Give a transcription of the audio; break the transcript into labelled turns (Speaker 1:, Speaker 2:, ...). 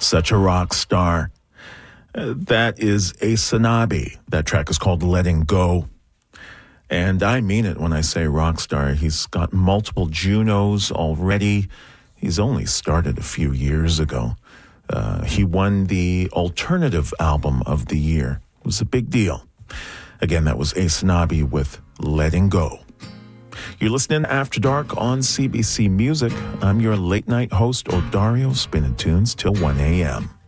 Speaker 1: Such a rock star. That is Ace Sanabi. That track is called Letting Go. And I mean it when I say rock star. He's got multiple Junos already. He's only started a few years ago. He won the Alternative Album of the Year. It was a big deal. Again, that was Ace Sanabi with Letting Go. You're listening After Dark on CBC Music. I'm your late-night host, Odario, spinning tunes till 1 a.m.